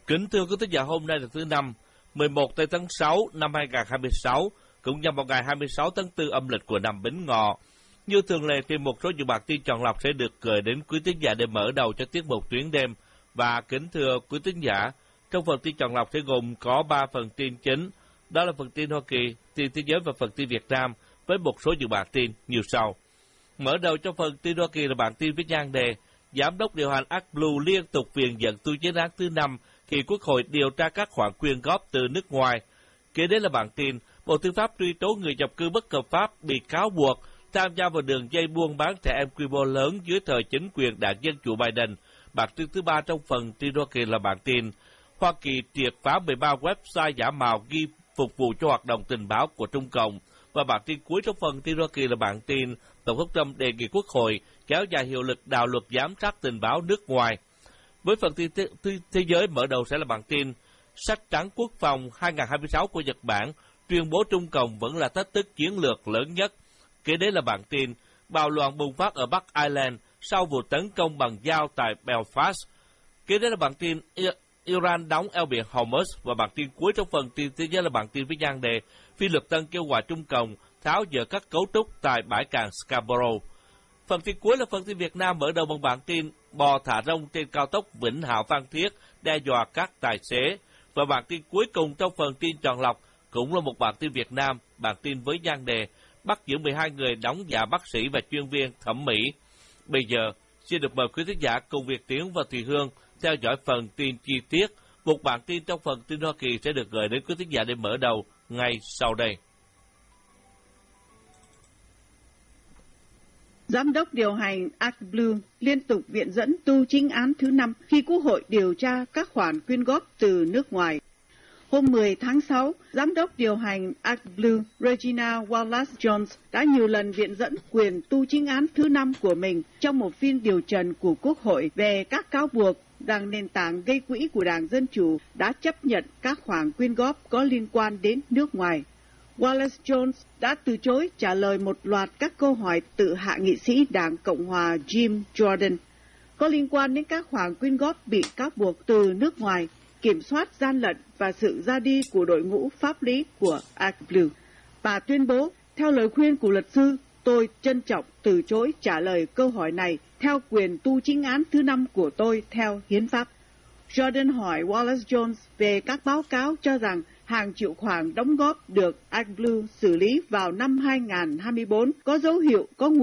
Kính thưa quý thính giả, hôm nay là thứ Năm, 11 tây tháng 6 năm 2026, cũng nhằm vào ngày 26 tháng 4 âm lịch của năm Bính Ngọ. Như thường lệ thì một số dự bản tin chọn lọc sẽ được gửi đến quý thính giả để mở đầu cho tiết mục Tuyến đêm. Và kính thưa quý thính giả, trong phần tin chọn lọc sẽ gồm có 3 phần tin chính, đó là phần tin Hoa Kỳ, tin thế giới và phần tin Việt Nam, với một số dự bản tin như sau. Mở đầu cho phần tin Hoa Kỳ là bản tin với nhan đề Giám đốc điều hành ActBlue liên tục viện dẫn tu chiến án thứ 5 khi Quốc hội điều tra các khoản quyên góp từ nước ngoài. Kế đến là bản tin Bộ Tư pháp truy tố người nhập cư bất hợp pháp bị cáo buộc tham gia vào đường dây buôn bán trẻ em quy mô lớn dưới thời chính quyền đảng Dân chủ Biden. Bản tin thứ 3 trong phần tin Hoa Kỳ là bản tin Hoa Kỳ triệt phá 13 website giả mạo ghi phục vụ cho hoạt động tình báo của Trung Cộng. Và bản tin cuối trong phần tin Hoa Kỳ là bản tin Tổng thống Trump đề nghị Quốc hội kéo dài hiệu lực đạo luật giám sát tình báo nước ngoài. Với phần tin thế giới, mở đầu sẽ là bản tin Sách trắng quốc phòng 2026 của Nhật Bản, tuyên bố Trung Cộng vẫn là thách thức chiến lược lớn nhất. Kế đến là bản tin bạo loạn bùng phát ở Bắc Ireland sau vụ tấn công bằng dao tại Belfast. Kế đến là bản tin Iran đóng eo biển Hormuz. Và bản tin cuối trong phần tin thế giới là bản tin với nhan đề Phi luật tân kêu gọi Trung Cộng tháo dỡ các cấu trúc tại bãi cạn Scarborough. Phần tin cuối là phần tin Việt Nam, mở đầu bằng bản tin bò thả rông trên cao tốc Vĩnh Hảo Phan Thiết đe dọa các tài xế. Và bản tin cuối cùng trong phần tin chọn lọc cũng là một bản tin Việt Nam, bản tin với nhan đề bắt giữ 12 người đóng giả bác sĩ và chuyên viên thẩm mỹ. Bây giờ, xin được mời quý thính giả cùng Việt Tiến và Thùy Hương theo dõi phần tin chi tiết. Một bản tin trong phần tin Hoa Kỳ sẽ được gửi đến quý thính giả để mở đầu ngay sau đây. Giám đốc điều hành ActBlue liên tục viện dẫn tu chính án thứ 5 khi Quốc hội điều tra các khoản quyên góp từ nước ngoài. Hôm 10 tháng 6, Giám đốc điều hành ActBlue Regina Wallace-Jones đã nhiều lần viện dẫn quyền tu chính án thứ 5 của mình trong một phiên điều trần của Quốc hội về các cáo buộc rằng nền tảng gây quỹ của Đảng Dân Chủ đã chấp nhận các khoản quyên góp có liên quan đến nước ngoài. Wallace-Jones đã từ chối trả lời một loạt các câu hỏi từ hạ nghị sĩ Đảng Cộng hòa Jim Jordan có liên quan đến các khoản quyên góp bị cáo buộc từ nước ngoài, kiểm soát gian lận và sự ra đi của đội ngũ pháp lý của ActBlue. Bà tuyên bố, theo lời khuyên của luật sư, tôi trân trọng từ chối trả lời câu hỏi này theo quyền tu chính án thứ 5 của tôi theo hiến pháp. Jordan hỏi Wallace-Jones về các báo cáo cho rằng hàng triệu khoản đóng góp được ActBlue xử lý vào năm 2024 có dấu hiệu có nguồn